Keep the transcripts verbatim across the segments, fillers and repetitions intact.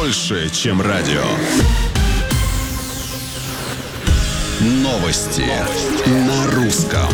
больше, чем радио. Новости на русском.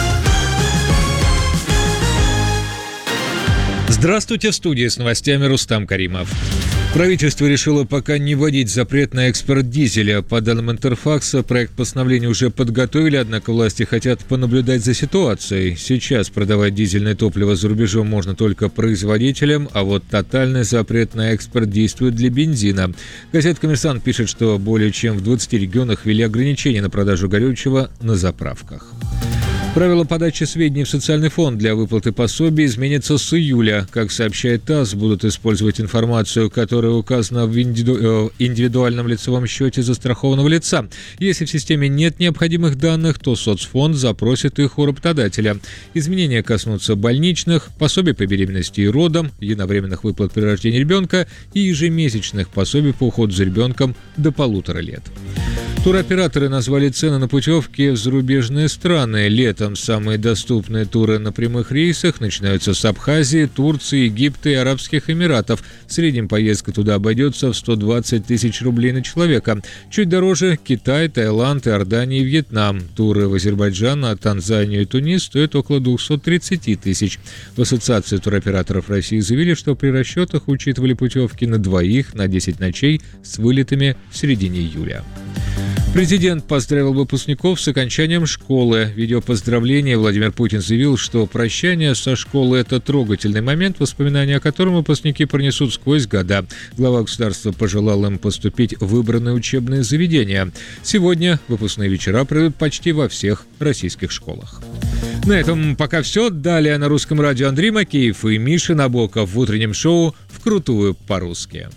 Здравствуйте, в студии с новостями Рустам Каримов. Правительство решило пока не вводить запрет на экспорт дизеля. По данным Интерфакса, проект постановления уже подготовили, однако власти хотят понаблюдать за ситуацией. Сейчас продавать дизельное топливо за рубежом можно только производителям, а вот тотальный запрет на экспорт действует для бензина. Газета «Коммерсант» пишет, что более чем в двадцати регионах ввели ограничения на продажу горючего на заправках. Правила подачи сведений в социальный фонд для выплаты пособий изменятся с июля. Как сообщает ТАСС, будут использовать информацию, которая указана в индивиду... индивидуальном лицевом счете застрахованного лица. Если в системе нет необходимых данных, то соцфонд запросит их у работодателя. Изменения коснутся больничных, пособий по беременности и родам, единовременных выплат при рождении ребенка и ежемесячных пособий по уходу за ребенком до полутора лет. Туроператоры назвали цены на путевки в зарубежные страны. Летом самые доступные туры на прямых рейсах начинаются с Абхазии, Турции, Египта и Арабских Эмиратов. В среднем поездка туда обойдется в сто двадцать тысяч рублей на человека. Чуть дороже Китай, Таиланд, Иордания и Вьетнам. Туры в Азербайджан, Танзанию и Тунис стоят около двести тридцать тысяч. В Ассоциации туроператоров России заявили, что при расчетах учитывали путевки на двоих на десять ночей с вылетами в середине июля. Президент поздравил выпускников с окончанием школы. В видеопоздравлении Владимир Путин заявил, что прощание со школой – это трогательный момент, воспоминания о котором выпускники пронесут сквозь года. Глава государства пожелал им поступить в выбранные учебные заведения. Сегодня выпускные вечера пройдут почти во всех российских школах. На этом пока все. Далее на Русском радио Андрей Макеев и Миша Набоков в утреннем шоу «Вкрутую по-русски».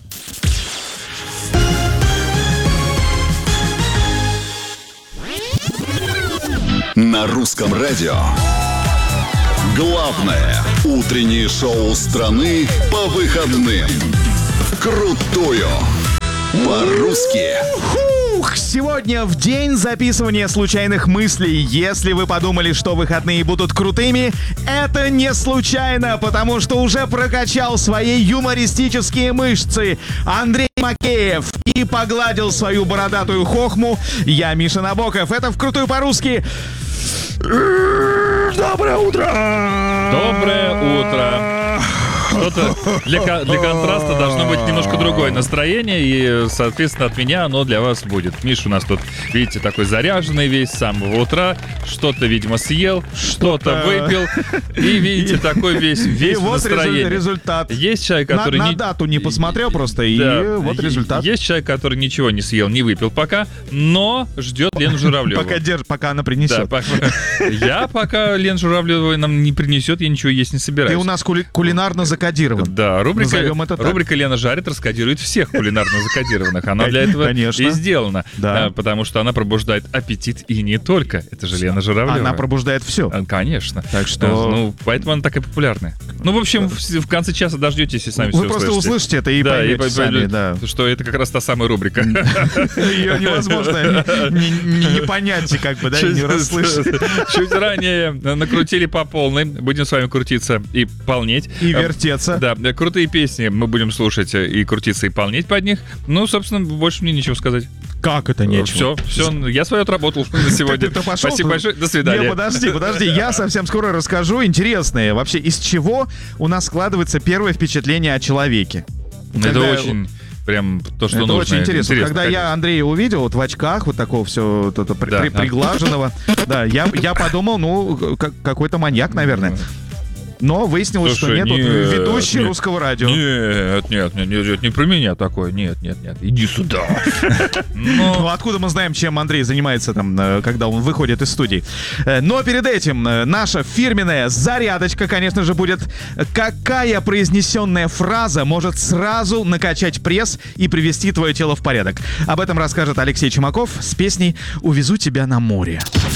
На Русском радио. Главное утреннее шоу страны по выходным. Крутую по-русски. Ух, сегодня в день записывания случайных мыслей. Если вы подумали, что выходные будут крутыми, это не случайно, потому что уже прокачал свои юмористические мышцы Андрей Макеев и погладил свою бородатую хохму я, Миша Набоков. Это «Вкрутую по-русски». Доброе утро! Доброе утро! Что-то для, для контраста должно быть немножко другое настроение, и, соответственно, от меня оно для вас будет. Миша у нас тут, видите, такой заряженный весь с самого утра, что-то, видимо, съел, что-то, что-то... выпил, и, видите, такой весь, весь и в вот настроении. Результат. Есть человек, который... На, не... на дату не посмотрел просто, и да. вот результат. Есть человек, который ничего не съел, не выпил пока, но ждет Лену Журавлеву. Пока, держ... пока она принесет. Да, пока... Я пока Лена Журавлева нам не принесет, я ничего есть не собираюсь. Ты у нас кули... кулинарно закодирован. Да, рубрика, рубрика «Лена жарит» раскодирует всех кулинарно закодированных. Она для этого Конечно. и сделана. Да. Потому что она пробуждает аппетит и не только. Это же Лена Журавлева. Она пробуждает все. Конечно. Так что... Ну, поэтому она такая популярная. Ну, в общем, в, в конце часа дождетесь и сами Вы все просто услышите. услышите это и да, поймете и сами, да. Что это как раз та самая рубрика. Ее невозможно не понять, как бы, да, не расслышать. Чуть ранее накрутили по полной. Будем с вами крутиться и полнеть. И вертеться. Да, крутые песни мы будем слушать и крутиться, и полнеть под них. Ну, собственно, больше мне нечего сказать. Как это нечего? Все, все, я свое отработал на сегодня. Спасибо большое, до свидания. Не, подожди, подожди, я совсем скоро расскажу интересное. Вообще, из чего у нас складывается первое впечатление о человеке? Это очень... Прям то, что это нужно. очень интересно. интересно Когда конечно. я Андрея увидел вот в очках, вот такого все вот это, при, да, при, да. приглаженного, да, я, я подумал, ну, как, какой-то маньяк, наверное. Но выяснилось, Слушай, что нет, нет вот ведущий нет, русского радио. Нет, нет, нет, нет, нет, не про меня такое. Нет, нет, нет, иди сюда. Но... Ну, откуда мы знаем, чем Андрей занимается там, когда он выходит из студии? Но перед этим наша фирменная зарядочка, конечно же, будет. Какая произнесенная фраза может сразу накачать пресс и привести твое тело в порядок? Об этом расскажет Алексей Чумаков с песней «Увезу тебя на море».